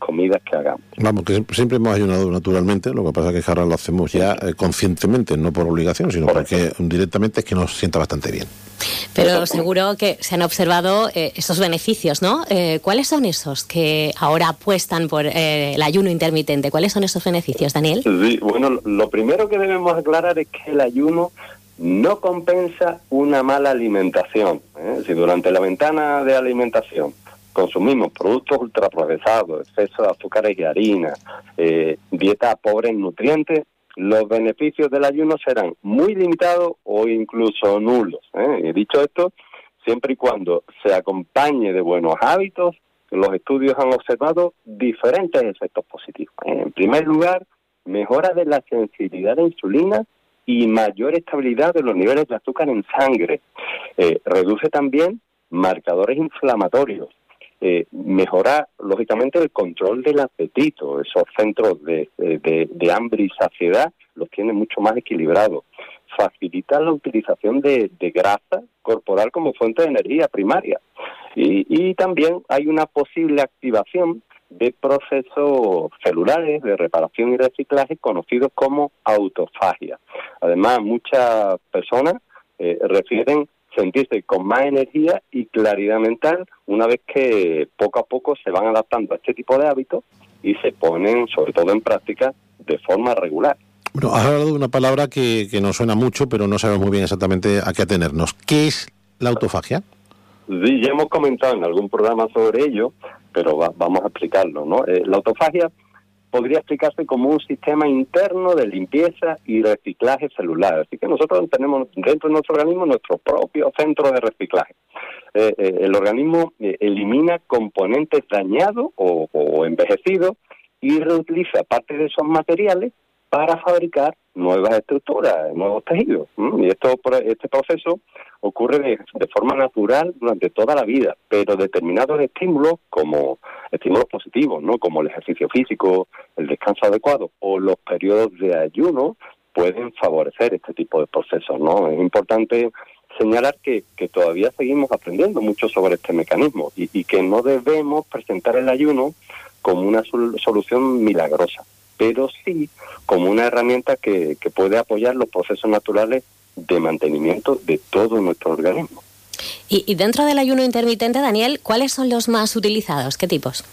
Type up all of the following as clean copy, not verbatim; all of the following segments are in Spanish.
comidas que hagamos. Vamos, que siempre hemos ayunado naturalmente, lo que pasa es que ahora lo hacemos ya conscientemente, no por obligación, sino porque directamente es que nos sienta bastante bien. Pero seguro que se han observado esos beneficios, ¿no? ¿Cuáles son esos que ahora apuestan por el ayuno intermitente? ¿Cuáles son esos beneficios, Daniel? Sí, bueno, lo primero que debemos aclarar es que el ayuno no compensa una mala alimentación. Si durante la ventana de alimentación consumimos productos ultraprocesados, exceso de azúcares y harina, dieta pobre en nutrientes, los beneficios del ayuno serán muy limitados o incluso nulos. Y dicho esto, siempre y cuando se acompañe de buenos hábitos, los estudios han observado diferentes efectos positivos. En primer lugar, mejora de la sensibilidad a la insulina y mayor estabilidad de los niveles de azúcar en sangre. Reduce también marcadores inflamatorios. Mejora, lógicamente, el control del apetito. Esos centros de hambre y saciedad los tiene mucho más equilibrados. Facilita la utilización de grasa corporal como fuente de energía primaria. Y también hay una posible activación de procesos celulares de reparación y reciclaje conocidos como autofagia. Además, muchas personas refieren sentirse con más energía y claridad mental una vez que poco a poco se van adaptando a este tipo de hábitos y se ponen, sobre todo en práctica, de forma regular. Bueno, has hablado de una palabra que nos suena mucho, pero no sabemos muy bien exactamente a qué atenernos. ¿Qué es la autofagia? Sí, ya hemos comentado en algún programa sobre ello, pero vamos a explicarlo, ¿no? La autofagia podría explicarse como un sistema interno de limpieza y reciclaje celular. Así que nosotros tenemos dentro de nuestro organismo nuestro propio centro de reciclaje. El organismo elimina componentes dañados o envejecidos y reutiliza parte de esos materiales para fabricar nuevas estructuras, nuevos tejidos. Y este proceso ocurre de forma natural durante toda la vida, pero determinados estímulos, como estímulos positivos, ¿no?, como el ejercicio físico, el descanso adecuado o los periodos de ayuno, pueden favorecer este tipo de procesos, ¿no? Es importante señalar que todavía seguimos aprendiendo mucho sobre este mecanismo y que no debemos presentar el ayuno como una solución milagrosa, pero sí como una herramienta que puede apoyar los procesos naturales de mantenimiento de todo nuestro organismo. Y dentro del ayuno intermitente, Daniel, ¿cuáles son los más utilizados? ¿Qué tipos?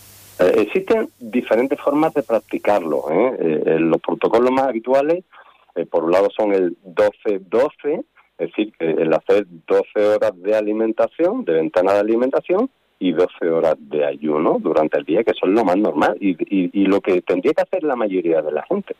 Existen diferentes formas de practicarlo. Los protocolos más habituales, por un lado, son el 12-12, es decir, el hacer 12 horas de alimentación, de ventana de alimentación, y 12 horas de ayuno durante el día, que son lo más normal y lo que tendría que hacer la mayoría de la gente,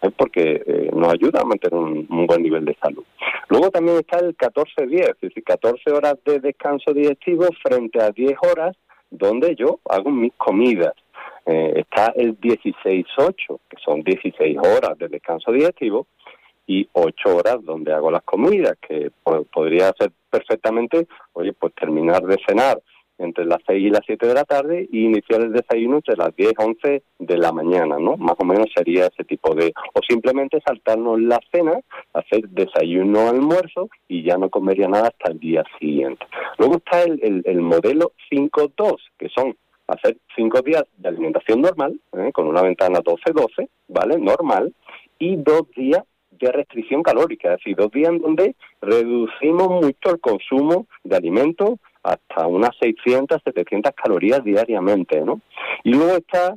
porque nos ayuda a mantener un buen nivel de salud. Luego también está el 14-10, es decir, 14 horas de descanso digestivo frente a 10 horas donde yo hago mis comidas. Está el 16-8, que son 16 horas de descanso digestivo, y 8 horas donde hago las comidas, que podría ser perfectamente, pues terminar de cenar entre las 6 y las 7 de la tarde y iniciar el desayuno entre las 10 y 11 de la mañana, ¿no? Más o menos sería ese tipo de... O simplemente saltarnos la cena, hacer desayuno, almuerzo y ya no comería nada hasta el día siguiente. Luego está el modelo 5-2, que son hacer 5 días de alimentación normal, con una ventana 12-12, ¿vale? Normal, y 2 días de restricción calórica, es decir, 2 días en donde reducimos mucho el consumo de alimentos hasta unas 600, 700 calorías diariamente, ¿no? Y luego está,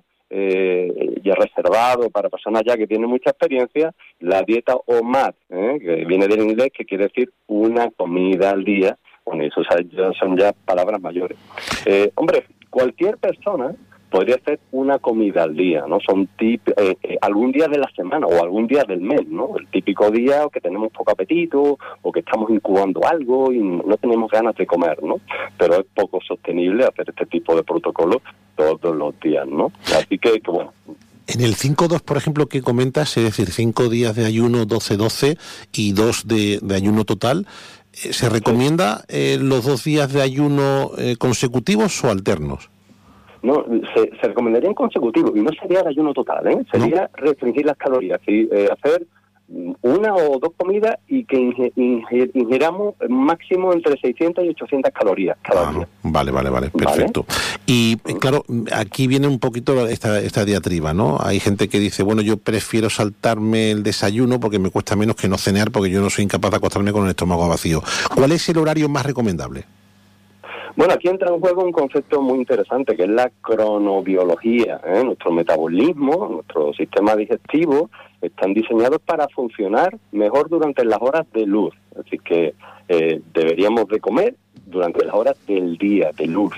ya reservado para personas ya que tienen mucha experiencia, la dieta OMAD, que viene del inglés, que quiere decir una comida al día. Bueno, eso son ya palabras mayores. Hombre, cualquier persona podría hacer una comida al día, ¿no? Son algún día de la semana o algún día del mes, ¿no? El típico día que tenemos poco apetito o que estamos incubando algo y no tenemos ganas de comer, ¿no? Pero es poco sostenible hacer este tipo de protocolos todos los días, ¿no? Así que bueno. En el 5-2, por ejemplo, que comentas, es decir, 5 días de ayuno, 12-12 y 2 de ayuno total, ¿se recomienda los 2 días de ayuno consecutivos o alternos? No, se recomendaría en consecutivo y no sería el ayuno total, sería restringir las calorías y hacer una o dos comidas y que ingiramos máximo entre 600 y 800 calorías cada día. Vale, perfecto. ¿Vale? Y claro, aquí viene un poquito esta diatriba, ¿no? Hay gente que dice, bueno, yo prefiero saltarme el desayuno porque me cuesta menos que no cenar, porque yo no soy incapaz de acostarme con el estómago vacío. ¿Cuál es el horario más recomendable? Bueno, aquí entra en juego un concepto muy interesante, que es la cronobiología. Nuestro metabolismo, nuestro sistema digestivo, están diseñados para funcionar mejor durante las horas de luz. Así que deberíamos de comer durante las horas del día, de luz.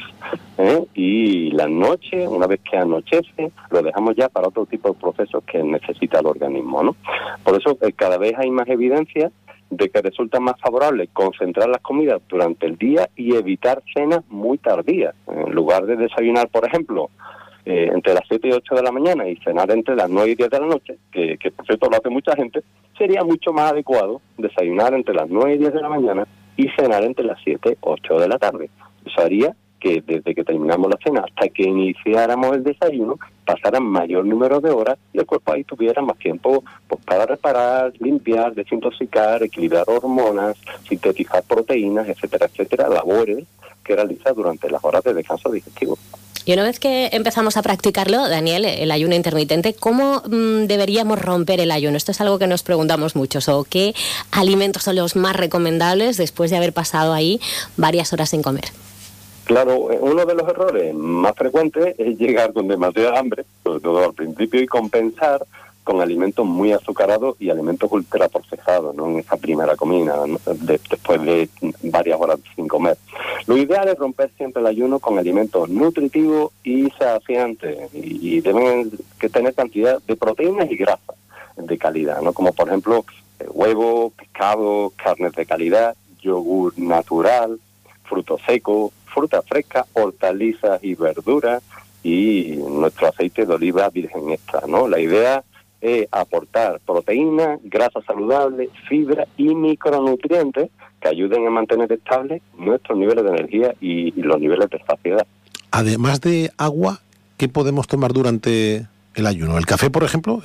Y la noche, una vez que anochece, lo dejamos ya para otro tipo de procesos que necesita el organismo, ¿no? Por eso cada vez hay más evidencia de que resulta más favorable concentrar las comidas durante el día y evitar cenas muy tardías. En lugar de desayunar, por ejemplo, entre las 7 y 8 de la mañana y cenar entre las 9 y 10 de la noche, que por cierto lo hace mucha gente, sería mucho más adecuado desayunar entre las 9 y 10 de la mañana y cenar entre las 7 y 8 de la tarde. Eso haría que desde que terminamos la cena hasta que iniciáramos el desayuno pasaran mayor número de horas y el cuerpo ahí tuviera más tiempo pues, para reparar, limpiar, desintoxicar, equilibrar hormonas, sintetizar proteínas, etcétera, labores que realiza durante las horas de descanso digestivo. Y una vez que empezamos a practicarlo, Daniel, el ayuno intermitente, ¿cómo deberíamos romper el ayuno? Esto es algo que nos preguntamos muchos. ¿O qué alimentos son los más recomendables después de haber pasado ahí varias horas sin comer? Claro, uno de los errores más frecuentes es llegar con demasiada hambre, sobre todo al principio, y compensar con alimentos muy azucarados y alimentos ultraprocesados, ¿no? En esa primera comida, ¿no? Después de varias horas sin comer. Lo ideal es romper siempre el ayuno con alimentos nutritivos y saciantes, y deben que tener cantidad de proteínas y grasas de calidad, ¿no? Como por ejemplo huevo, pescado, carnes de calidad, yogur natural, frutos secos, fruta fresca, hortalizas y verduras y nuestro aceite de oliva virgen extra, ¿no? La idea es aportar proteínas, grasa saludable, fibra y micronutrientes que ayuden a mantener estables nuestros niveles de energía y los niveles de saciedad. Además de agua, ¿qué podemos tomar durante el ayuno? ¿El café, por ejemplo,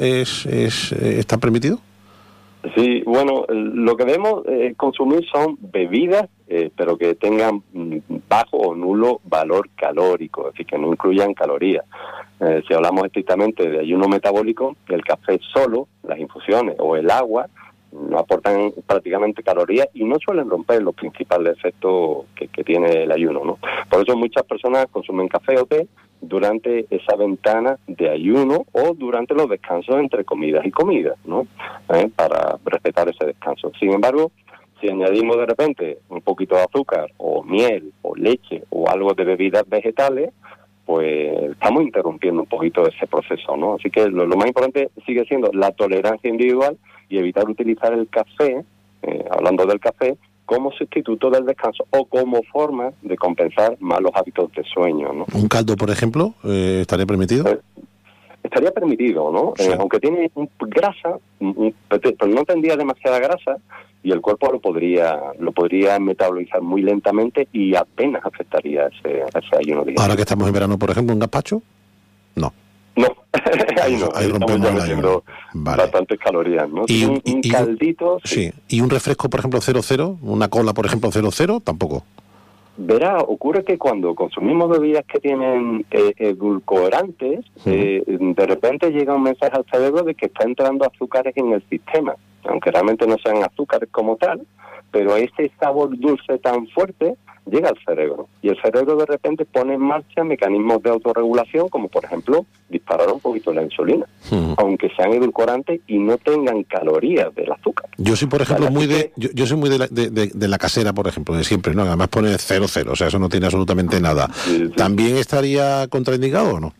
está permitido? Sí, bueno, lo que debemos consumir son bebidas, pero que tengan bajo o nulo valor calórico, es decir, que no incluyan calorías. Si hablamos estrictamente de ayuno metabólico, el café solo, las infusiones o el agua no aportan prácticamente calorías y no suelen romper los principales efectos que tiene el ayuno, ¿no? Por eso muchas personas consumen café o té durante esa ventana de ayuno o durante los descansos entre comidas y comidas, ¿no? Para respetar ese descanso. Sin embargo, si añadimos de repente un poquito de azúcar o miel o leche o algo de bebidas vegetales, pues estamos interrumpiendo un poquito ese proceso, ¿no? Así que lo más importante sigue siendo la tolerancia individual y evitar utilizar el café, hablando del café, como sustituto del descanso o como forma de compensar malos hábitos de sueño, ¿no? ¿Un caldo, por ejemplo, estaría permitido? Estaría permitido, ¿no? Sí. Aunque tiene grasa, pero no tendría demasiada grasa y el cuerpo lo podría metabolizar muy lentamente y apenas afectaría ese ayuno digestivo. Ahora que estamos en verano, por ejemplo, ¿un gazpacho? No. No, ahí no. Ahí rompemos el ayuno. Bastantes calorías, ¿no? Y un caldito... Sí. ¿Y un refresco, por ejemplo, 0,0? ¿Una cola, por ejemplo, 0,0? Tampoco. Verá, ocurre que cuando consumimos bebidas que tienen edulcorantes, de repente llega un mensaje al cerebro de que está entrando azúcares en el sistema, aunque realmente no sean azúcares como tal, pero ese sabor dulce tan fuerte llega al cerebro, y el cerebro de repente pone en marcha mecanismos de autorregulación, como por ejemplo disparar un poquito la insulina, aunque sean edulcorantes y no tengan calorías del azúcar. Yo soy, por ejemplo, yo soy muy de la casera, por ejemplo, de siempre, ¿no? Además pone 0,0, o sea, eso no tiene absolutamente nada. Sí. ¿También estaría contraindicado o no?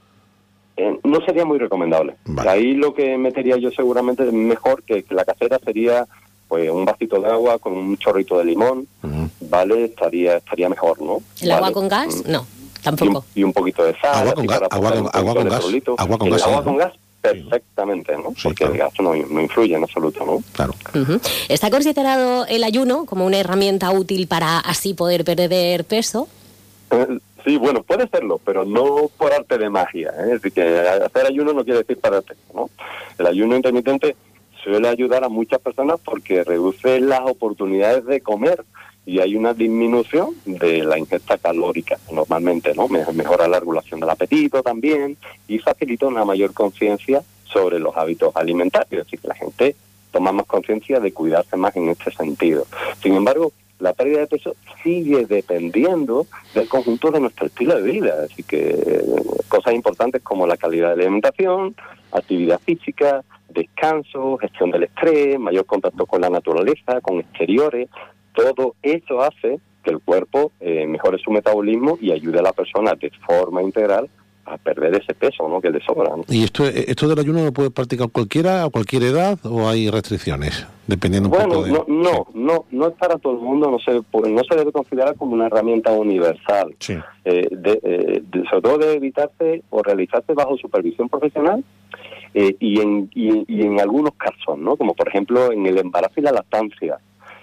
No sería muy recomendable. Vale. Ahí lo que metería yo seguramente mejor que la casera sería pues un vasito de agua con un chorrito de limón, ¿vale? Estaría mejor, ¿no? ¿El agua con gas? No, tampoco. Y un poquito de sal. Agua con gas. Agua con gas, perfectamente, ¿no? Sí, porque claro, el gas no influye en absoluto, ¿no? Claro. ¿Está considerado el ayuno como una herramienta útil para así poder perder peso? Sí, bueno, puede serlo, pero no por arte de magia, ¿eh? Es decir, que hacer ayuno no quiere decir perder peso, ¿no? El ayuno intermitente suele ayudar a muchas personas porque reduce las oportunidades de comer y hay una disminución de la ingesta calórica normalmente, ¿no? Mejora la regulación del apetito también y facilita una mayor conciencia sobre los hábitos alimentarios, es decir, que la gente toma más conciencia de cuidarse más en este sentido. Sin embargo, la pérdida de peso sigue dependiendo del conjunto de nuestro estilo de vida, así que cosas importantes como la calidad de la alimentación, actividad física, descanso, gestión del estrés, mayor contacto con la naturaleza, con exteriores, todo eso hace que el cuerpo mejore su metabolismo y ayude a la persona de forma integral a perder ese peso, ¿no?, que le sobra, ¿no? ¿Y esto del ayuno lo puede practicar cualquiera, a cualquier edad, o hay restricciones? Dependiendo un poco de... No es para todo el mundo, no se debe considerar como una herramienta universal. Sí. Sobre todo debe evitarse o realizarse bajo supervisión profesional y en algunos casos, ¿no?, como por ejemplo en el embarazo y la lactancia,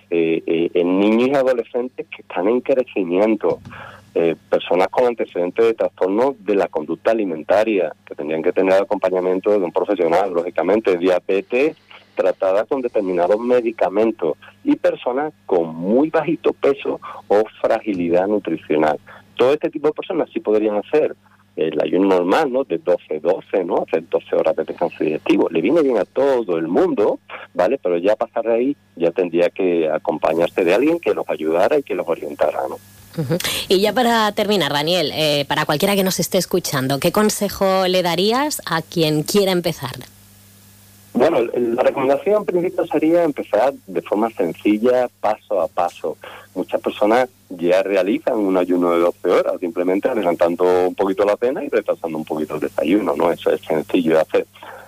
en niños y adolescentes que están en crecimiento, personas con antecedentes de trastornos de la conducta alimentaria, que tendrían que tener acompañamiento de un profesional, lógicamente, diabetes tratada con determinados medicamentos y personas con muy bajito peso o fragilidad nutricional. Todo este tipo de personas sí podrían hacer el ayuno normal, ¿no?, de 12-12, ¿no?, hacer 12 horas de descanso digestivo. Le viene bien a todo el mundo, ¿vale? Pero ya pasar de ahí ya tendría que acompañarse de alguien que los ayudara y que los orientara, ¿no? Uh-huh. Y ya para terminar, Daniel, para cualquiera que nos esté escuchando, ¿qué consejo le darías a quien quiera empezar? Bueno, la recomendación en principio sería empezar de forma sencilla, paso a paso. Muchas personas ya realizan un ayuno de 12 horas, simplemente adelantando un poquito la cena y retrasando un poquito el desayuno, ¿no? Eso es sencillo de hacer.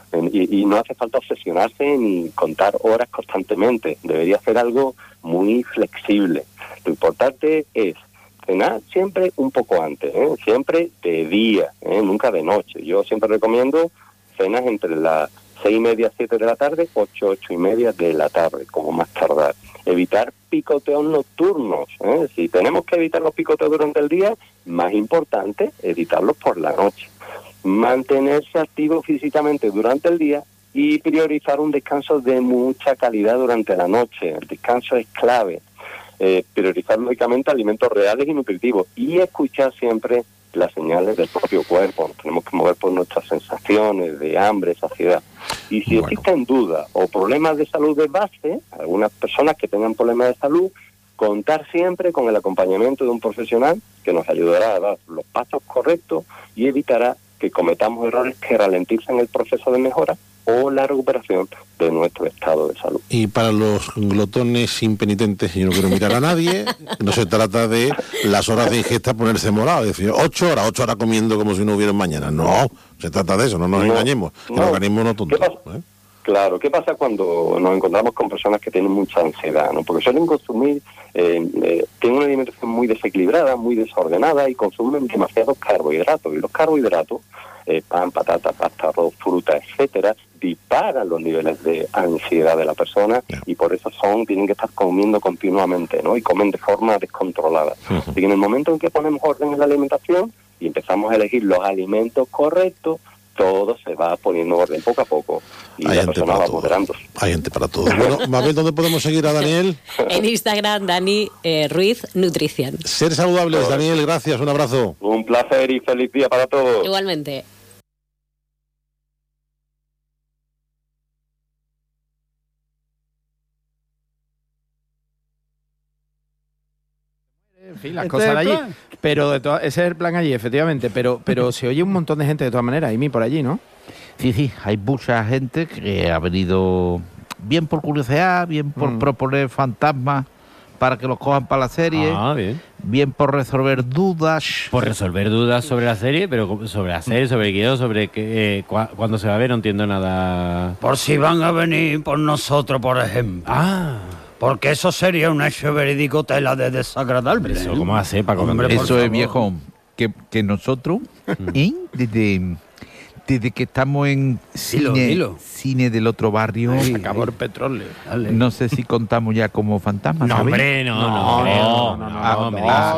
Y no hace falta obsesionarse ni contar horas constantemente. Debería ser algo muy flexible. Lo importante es cenar siempre un poco antes, siempre de día, nunca de noche. Yo siempre recomiendo cenas entre las 6:30, 7 de la tarde, 8:30 de la tarde, como más tardar. Evitar picoteos nocturnos. Si tenemos que evitar los picoteos durante el día, más importante, evitarlos por la noche. Mantenerse activo físicamente durante el día y priorizar un descanso de mucha calidad durante la noche. El descanso es clave. Priorizar lógicamente alimentos reales y nutritivos y escuchar siempre las señales del propio cuerpo. Nos tenemos que mover por nuestras sensaciones de hambre, saciedad. Y si existen dudas o problemas de salud de base, algunas personas que tengan problemas de salud, contar siempre con el acompañamiento de un profesional que nos ayudará a dar los pasos correctos y evitará que cometamos errores que ralenticen el proceso de mejora o la recuperación de nuestro estado de salud. Y para los glotones impenitentes, yo no quiero mirar a nadie, no se trata de las horas de ingesta ponerse morado, es decir, 8 horas comiendo como si no hubiera mañana. No, se trata de eso, no nos engañemos, que el organismo no tonto. Claro, ¿qué pasa cuando nos encontramos con personas que tienen mucha ansiedad, ¿no? Porque suelen consumir, tienen una alimentación muy desequilibrada, muy desordenada y consumen demasiados carbohidratos. Y los carbohidratos, pan, patata, pasta, arroz, fruta, etcétera, disparan los niveles de ansiedad de la persona y por eso tienen que estar comiendo continuamente, ¿no? Y comen de forma descontrolada. Así que en el momento en que ponemos orden en la alimentación y empezamos a elegir los alimentos correctos, todo se va poniendo orden poco a poco y la persona va moderando. Hay gente para todo. Bueno, Mabel, ¿dónde podemos seguir a Daniel? En Instagram, Dani Ruiz Nutrición. Ser saludables, Daniel, gracias, un abrazo. Un placer y feliz día para todos. Igualmente. En fin, las cosas de allí. Pero ese es el plan allí, efectivamente. Pero se oye un montón de gente de todas maneras, Amy, por allí, ¿no? Sí, hay mucha gente que ha venido bien por curiosidad, bien por proponer fantasmas para que los cojan para la serie, bien por resolver dudas. Por resolver dudas sobre la serie, pero sobre la serie, sobre el guión, sobre cuándo se va a ver, no entiendo nada. Por si van a venir por nosotros, por ejemplo. Porque eso sería un hecho verídico tela de desagradable. Eso, ¿cómo hace, Paco? Eso es, viejo, que nosotros, desde que estamos en cine del otro barrio, acabó el petróleo. Dale. No sé si contamos ya como fantasmas. No, hombre, no.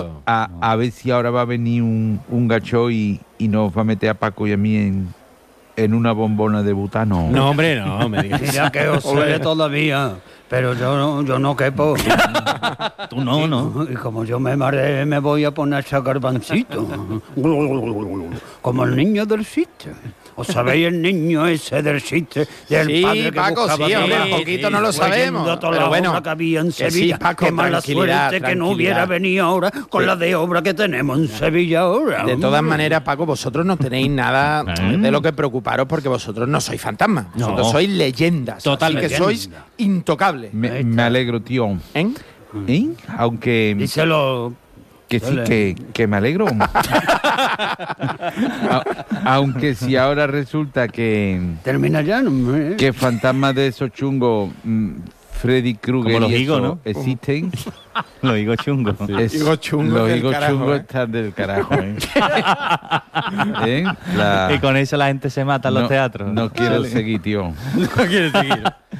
A ver si ahora va a venir un gacho y nos va a meter a Paco y a mí en una bombona de butano. No, hombre, no, me digas. Mira que os sé todavía, pero yo no quepo. Tú no. Y como yo me mareé, me voy a poner a echar garbancito. Como el niño del chiste. ¿Os sabéis el niño ese del chiste? Del Sí, padre que Paco, buscaba sí, hombre, trabajo? poquito no lo Fue sabemos. yendo a toda Pero la bueno, obra que había en que sí, Sevilla. Paco, Qué mala tranquilidad, suerte que no tranquilidad. hubiera venido ahora con la de obra que tenemos en Sevilla ahora. De todas maneras, Paco, vosotros no tenéis nada de lo que preocuparos porque vosotros no sois fantasmas. Vosotros sois leyendas. Totalmente. Así que sois intocables. Me alegro, tío. ¿Eh? Aunque... Díselo. Que sí, que me alegro. Aunque si ahora resulta que Termina ya, ¿no? que fantasmas de esos chungos, Freddy Krueger Como los y higos, eso ¿no? existen. Lo digo chungo. Higos chungos Los del higos carajo, chungos ¿eh? están del carajo. ¿Eh? Y con eso la gente se mata en los teatros. No quiero seguir, tío. No quieres seguir.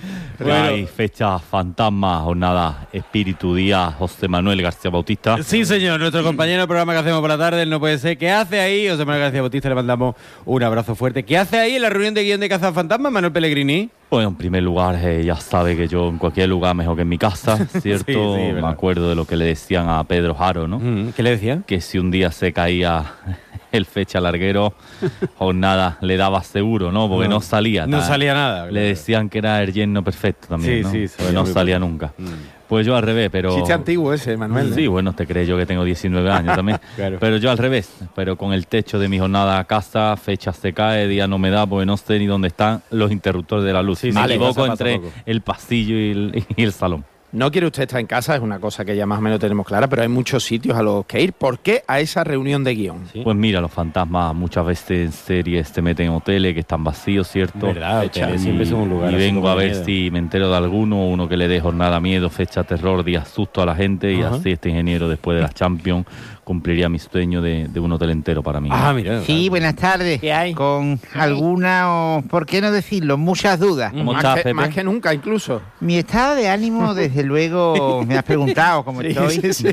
Hay fecha fantasma, jornada, espíritu, día, José Manuel García Bautista. Sí, señor, nuestro compañero del programa que hacemos por la tarde, él no puede ser. ¿Qué hace ahí? José Manuel García Bautista, le mandamos un abrazo fuerte. ¿Qué hace ahí en la reunión de guión de Cazafantasmas, Manuel Pellegrini? Bueno, en primer lugar, ya sabe que yo en cualquier lugar mejor que en mi casa, ¿cierto? Sí, me acuerdo de lo que le decían a Pedro Jaro, ¿no? ¿Qué le decían? Que si un día se caía el fecha larguero, jornada le daba seguro, ¿no? Porque no salía. No salía nada. Le decían que era el yerno perfecto también, ¿no? Sí, Porque no salía nunca. Pues yo al revés, pero... Chiste antiguo ese, Manuel. Sí, bueno, te crees yo que tengo 19 años también. Claro. Pero yo al revés, pero con el techo de mi jornada a casa, fecha se cae, día no me da, porque no sé ni dónde están los interruptores de la luz. Sí, me sí, equivoco pasa entre poco. el pasillo y el salón. No quiere usted estar en casa, es una cosa que ya más o menos tenemos clara, pero hay muchos sitios a los que ir. ¿Por qué a esa reunión de guión? Sí. Pues mira, los fantasmas muchas veces en series te meten en hoteles que están vacíos, ¿cierto? ¿Verdad? Hoteles siempre son un lugar Y así vengo como a ver miedo. si me entero de alguno, uno que le dé jornada miedo, fecha terror, día susto a la gente, y Ajá. así este ingeniero después de las Champions cumpliría mi sueño de un hotel entero para mí. Ah, mira. Sí, buenas tardes. ¿Qué hay? Con alguna o, ¿por qué no decirlo? Muchas dudas. ¿Cómo Más estás, que, Pepe? más que nunca, incluso. Mi estado de ánimo, desde luego, me has preguntado cómo estoy. Sí.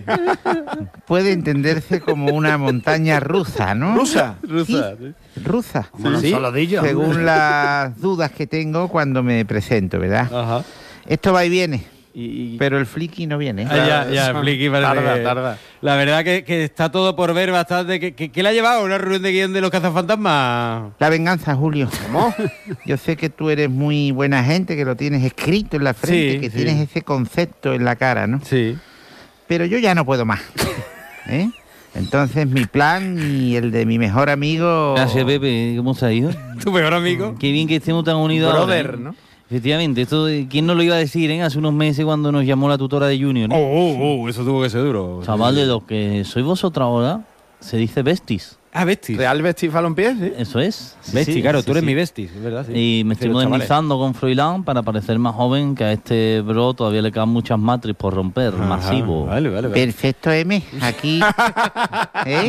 Puede entenderse como una montaña rusa, ¿no? ¿Rusa? Sí, rusa. Como una Sí. ensaladilla. Según las dudas que tengo cuando me presento, ¿verdad? Ajá. Esto va y viene, Y, pero el friki no viene. Ah, ya, Flicky parece Tarda. La verdad que está todo por ver bastante. ¿Qué le ha llevado a una reunión de guión de los cazafantasmas? La venganza, Julio. ¿Cómo? Yo sé que tú eres muy buena gente, que lo tienes escrito en la frente, Sí, que sí. tienes ese concepto en la cara, ¿no? Sí. Pero yo ya no puedo más. ¿Eh? Entonces mi plan y el de mi mejor amigo... Gracias, Pepe. ¿Cómo se ha ido? ¿Tu mejor amigo? Qué bien que estemos tan unidos ahora, Brother, ¿eh? ¿no? Efectivamente, esto, ¿quién nos lo iba a decir hace unos meses cuando nos llamó la tutora de Junior? Eso tuvo que ser duro. Chaval, de lo que sois vosotros ahora, se dice besties. Ah, Bestis. Real Bestis Balompié, sí. Eso es. Sí, Bestis, sí, claro, sí, tú eres sí. mi Bestis, es verdad. Sí. Y me estoy Sí, los chavales. modernizando con Froilán para parecer más joven, que a este bro todavía le quedan muchas matriz por romper, Ajá, masivo. Vale. Perfecto, M. Aquí... ¿Eh?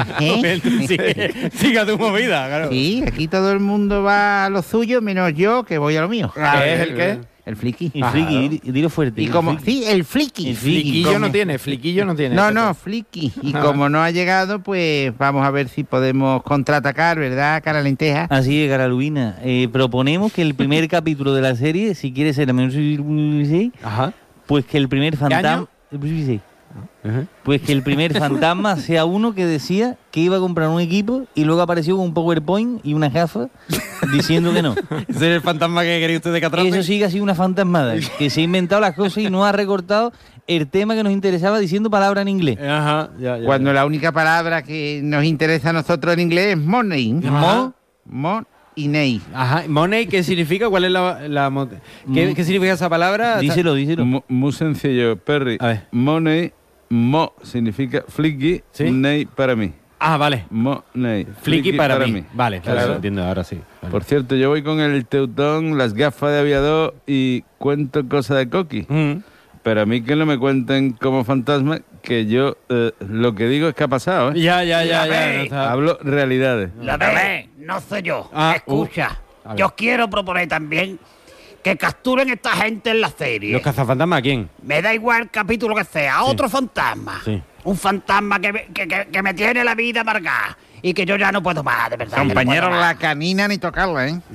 ¿Eh? Siga tu movida, claro. Sí, aquí todo el mundo va a lo suyo, menos yo, que voy a lo mío. ¿Qué es el qué? El friki. Y friki, dilo fuerte. Y como... Sí, el friki. El friki. Fliquillo como- no tiene, fliquillo no tiene. No, friki. Y como no ha llegado, pues vamos a ver si podemos contraatacar, ¿verdad, cara lenteja? Así de Carolina. Proponemos que el primer capítulo de la serie, si quiere ser a menos Ajá. pues que el primer fantasma... año? Pues que el primer fantasma sea uno que decía que iba a comprar un equipo y luego apareció con un PowerPoint y una gafa diciendo que no. ¿Ese es el fantasma que quería usted de Catrote? Eso sí que ha sido una fantasmada, que se ha inventado las cosas y no ha recortado el tema que nos interesaba diciendo palabras en inglés. Ajá, ya. Cuando la única palabra que nos interesa a nosotros en inglés es money. Mo- Mon y ney. Ajá, money, ¿qué significa? ¿Cuál es ¿Qué significa esa palabra? Díselo. Muy sencillo, Perry. A ver. Money, mo significa flicky, ¿Sí? ney para mí. Ah, vale. Money. Flicky para mí. Vale, claro, entiendo, ahora sí. Vale. Por cierto, yo voy con el teutón, las gafas de aviador y cuento cosas de coqui. Pero a mí que no me cuenten como fantasma, que yo lo que digo es que ha pasado, ¿eh? Ya. No está- Hablo realidades. La ve, no sé yo. Ah, Escucha, a ver. yo quiero proponer también que capturen esta gente en la serie. ¿Los cazafantasmas a quién? Me da igual el capítulo que sea, otro fantasma. Sí. Un fantasma que me tiene la vida amargada y que yo ya no puedo más, de verdad. Compañero, no la canina ni tocarla, ¿eh?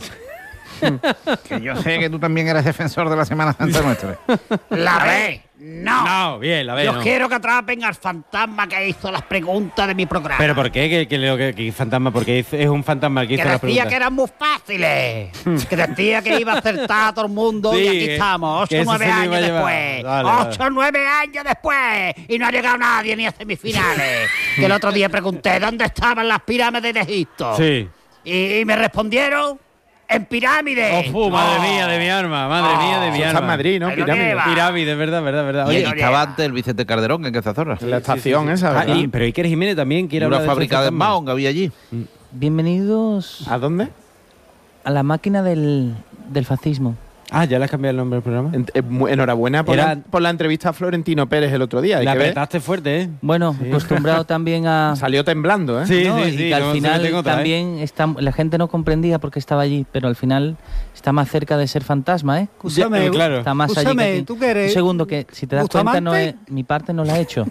Que yo sé que tú también eres defensor de la Semana Santa nuestra. La ve. No. Bien, la ve. Yo quiero que atrapen al fantasma que hizo las preguntas de mi programa. ¿Pero por qué? ¿Qué fantasma? Porque es un fantasma que hizo las decía preguntas. que eran muy fáciles. Que decía que iba a acertar a todo el mundo Sí, y aquí estamos, 8 o 9 años después. 8 o 9 años después. Y no ha llegado nadie ni a semifinales. Que el otro día pregunté dónde estaban las pirámides de Egipto. Sí. Y me respondieron... ¡En pirámides! Madre mía de mi alma, madre mía de mi alma. Está en Madrid, ¿no? Pirámide, verdad. Y Oye, estaba antes el Vicente Calderón, en Cazorra. La estación esa, ¿verdad? pero Iker Jiménez también quiere Una hablar fábrica de Mahón que había allí. Bienvenidos ¿A dónde? a la máquina del fascismo. Ah, ¿ya le has cambiado el nombre del programa? Enhorabuena por la entrevista a Florentino Pérez el otro día. La apretaste fuerte, ¿eh? Bueno, acostumbrado también a... Salió temblando, ¿eh? Y que al final también la gente no comprendía por qué estaba allí, pero al final está más cerca de ser fantasma, ¿eh? Escúchame, claro. Está más allí que aquí. ¿tú qué eres? Un segundo, que si te das cuenta, mi parte no la he hecho.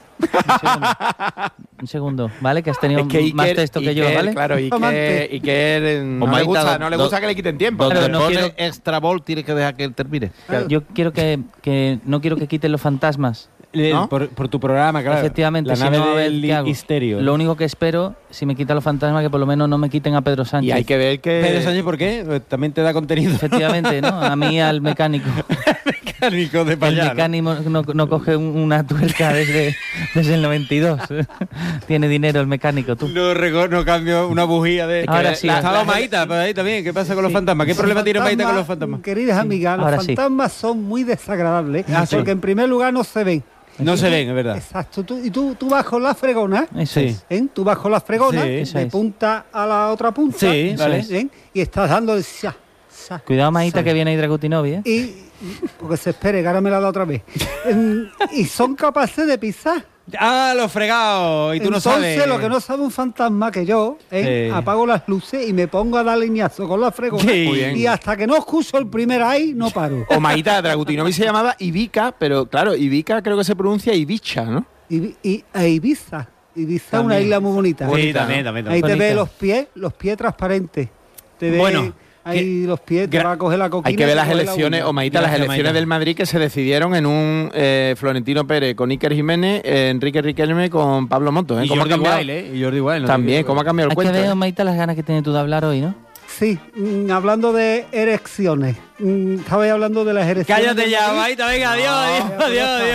Un segundo, ¿vale? Que has tenido más texto que yo, ¿vale? Claro, Iker no le gusta que le quiten tiempo. Donde no pone quiero- extra bol, tienes que dejar que él termine. Yo quiero que no quiero que quiten los fantasmas. ¿No? Por tu programa, claro. Efectivamente, La si nave no, a ver del qué hago. histerio. Lo único que espero, si me quitan los fantasmas, que por lo menos no me quiten a Pedro Sánchez. Y hay que ver que... Pedro Sánchez, ¿por qué? Pues también te da contenido. Efectivamente, ¿no? A mí, al mecánico. Mecánico de El payano. mecánico no coge una tuerca desde el 92. Tiene dinero el mecánico, tú. No cambio una bujía de... Ahora sí. Estaba Maíta, por ahí también. ¿Qué pasa con los fantasmas? ¿Qué problema tiene Maíta con los fantasmas? Queridas amigas, los Ahora sí. fantasmas son muy desagradables Ah, sí. porque en primer lugar no se ven. No se ven, es verdad. Exacto. Tú vas con la fregona, Eso es. Tú vas con la fregona Sí, de eso es. punta a la otra punta, Sí, vale. y estás dando el sa. Cuidado, Maíta, que viene Dracutinovi, ¿eh? Y porque se espere, que ahora me la da otra vez. Y son capaces de pisar. Ah, los fregados. Y tú no sabes. Entonces, lo que no sabe un fantasma que yo, Sí. apago las luces y me pongo a dar leñazo con la fregona. Sí. Muy bien. Y hasta que no escucho el primer ay, no paro. O Maíta Dragutinovi se llamaba Ivica, pero claro, Ivica creo que se pronuncia Ibiza, ¿no? A Ibiza. Ibiza es una isla muy bonita. Sí, también. Ahí te ve los pies transparentes. Te ve Bueno, ahí los pies, te va a coger la coquina. Hay que ver las te coge la elecciones, uña. o Maíta, las Gracias, elecciones Maíta. del Madrid que se decidieron en un Florentino Pérez con Iker Jiménez, Enrique Riquelme con Pablo Monto. Y ¿Cómo ha Jordi cambiado? Wild, ¿eh? Y Jordi Wild. no También, te- ¿cómo ha cambiado el Hay que cuento? ver, Maíta, las ganas que tienes tú de hablar hoy, ¿no? Sí, hablando de erecciones. Estaba hablando de las erecciones. Cállate ya, Maíta. Venga, adiós, adiós.